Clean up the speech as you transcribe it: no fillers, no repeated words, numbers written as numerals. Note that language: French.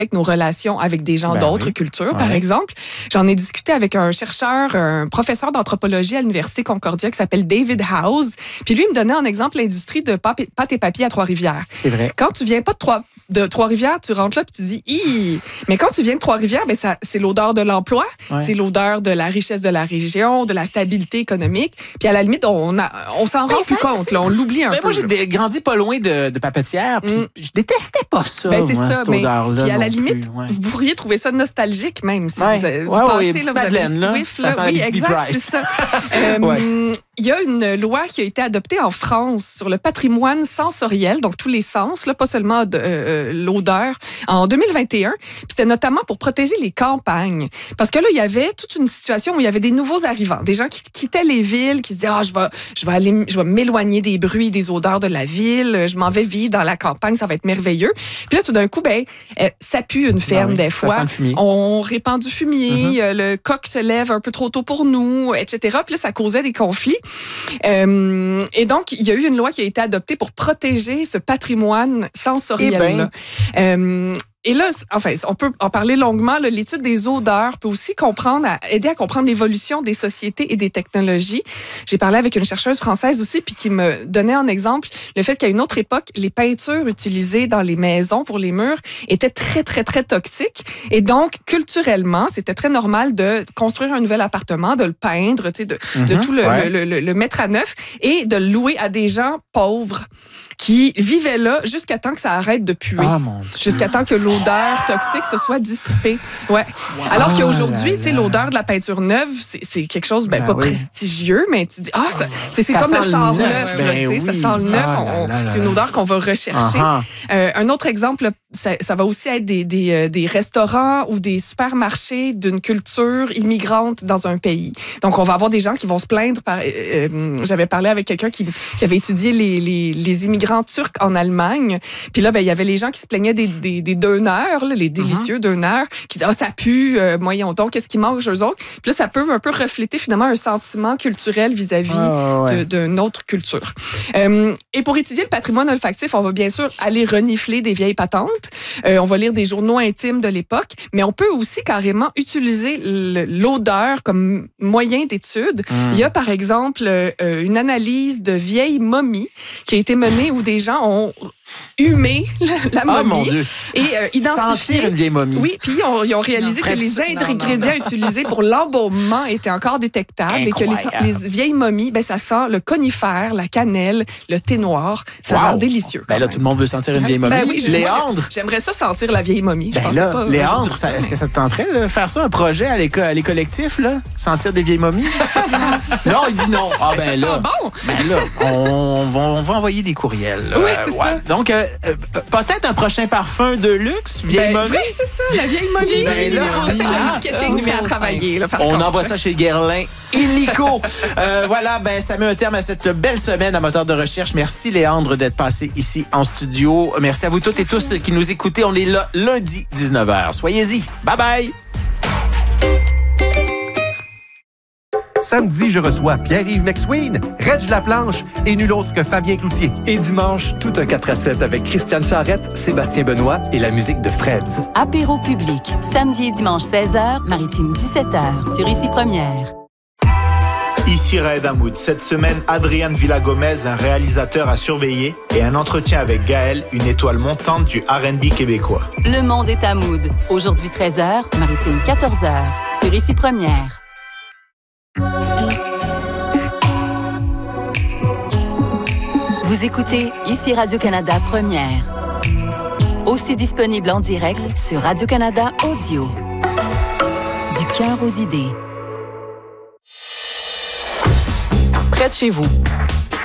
avec nos relations avec des gens d'autres cultures, par exemple. J'en ai discuté avec un chercheur, un professeur d'anthropologie à l'Université Concordia qui s'appelle David House. Puis lui, il me donnait en exemple l'industrie de pâte et papier à Trois-Rivières. C'est vrai. Quand tu viens pas de Trois-Rivières, tu rentres là puis tu dis « Hi! » Mais quand tu viens de Trois-Rivières, ben c'est l'odeur de l'emploi, c'est l'odeur de la richesse de la région, de la stabilité économique. Puis à la limite, on s'en rend plus compte, là, on l'oublie un peu. Moi, j'ai grandi pas loin de papetière, puis je détestais pas ça, c'est ça, cette odeur-là. Puis à la limite, vous pourriez trouver ça nostalgique même si vous passez, là, vous avez une petite whiff. Oui, exact, c'est ça. Il y a une loi qui a été adoptée en France sur le patrimoine sensoriel, donc tous les sens, là, pas seulement l'odeur, en 2021. C'était notamment pour protéger les campagnes. Parce que là, il y avait toute une situation où il y avait des nouveaux arrivants, des gens qui quittaient les villes, qui se disaient je vais m'éloigner des bruits, des odeurs de la ville, je m'en vais vivre dans la campagne, ça va être merveilleux. Puis là, tout d'un coup, ça pue une ferme des fois. Ça sent le fumier. On répand du fumier, le coq se lève un peu trop tôt pour nous, etc. Puis là, ça causait des conflits. Et donc, il y a eu une loi qui a été adoptée pour protéger ce patrimoine sensoriel-là. Et là, enfin, on peut en parler longuement. Là, l'étude des odeurs peut aussi aider à comprendre l'évolution des sociétés et des technologies. J'ai parlé avec une chercheuse française aussi, puis qui me donnait en exemple le fait qu'à une autre époque, les peintures utilisées dans les maisons pour les murs étaient très, très, très toxiques. Et donc, culturellement, c'était très normal de construire un nouvel appartement, de le peindre, de tout le mettre à neuf et de le louer à des gens pauvres qui vivaient là jusqu'à temps que ça arrête de puer. Ah, mon Dieu. Jusqu'à temps que l'odeur toxique se soit dissipée. Ouais. Wow. Alors qu'aujourd'hui, tu sais, l'odeur de la peinture neuve, c'est quelque chose, pas prestigieux, mais tu dis, c'est comme le char neuf, ça sent le neuf. C'est une odeur qu'on va rechercher. Un autre exemple, ça va aussi être des restaurants ou des supermarchés d'une culture immigrante dans un pays. Donc, on va avoir des gens qui vont se plaindre. J'avais parlé avec quelqu'un qui avait étudié les immigrants turcs en Allemagne. Puis là, il y avait les gens qui se plaignaient des döners, là, les délicieux döners, qui disaient « ça pue, moyen donc, qu'est-ce qu'ils mangent eux autres? » Puis là, ça peut un peu refléter finalement un sentiment culturel vis-à-vis d'une autre culture. Et pour étudier le patrimoine olfactif, on va bien sûr aller renifler des vieilles patentes. On va lire des journaux intimes de l'époque, mais on peut aussi carrément utiliser l'odeur comme moyen d'étude. Il y a par exemple une analyse de vieilles momies qui a été menée où des gens ont humé la momie mon Dieu. Et identifié... Sentir une vieille momie. Oui, puis ils ont réalisé que les ingrédients utilisés pour l'embaumement étaient encore détectables. Incroyable. Et que les vieilles momies, ça sent le conifère, la cannelle, le thé noir. Ça a l'air délicieux. Là, tout le monde veut sentir une vieille momie. Oui, Léandre? J'aimerais ça sentir la vieille momie. Léandre, est-ce que ça te tenterait de faire ça, un projet à les collectifs, là? Sentir des vieilles momies? Non, il dit non. Ça sent bon. On va envoyer des courriels. Oui, c'est ça. Donc, peut-être un prochain parfum de luxe, vieille momie. Oui, c'est ça, la vieille momie. C'est le marketing qui a travaillé. On envoie ça chez Guerlain illico. Voilà, ça met un terme à cette belle semaine à Moteur de recherche. Merci, Léandre, d'être passé ici en studio. Merci à vous toutes et tous qui nous écoutez. On est là lundi, 19h. Soyez-y. Bye-bye. Samedi, je reçois Pierre-Yves McSween, Reg Laplanche et nul autre que Fabien Cloutier. Et dimanche, tout un 4-7 avec Christiane Charrette, Sébastien Benoît et la musique de Freds. Apéro public, samedi et dimanche 16h, Maritime 17h, sur Ici Première. Ici Raed Hamoud. Cette semaine, Adrian Villa-Gomez, un réalisateur à surveiller, et un entretien avec Gaël, une étoile montante du R&B québécois. Le monde est à Mood. Aujourd'hui 13h, Maritime 14h, sur Ici Première. Vous écoutez Ici Radio-Canada Première. Aussi disponible en direct sur Radio-Canada Audio. Du cœur aux idées. Près de chez vous,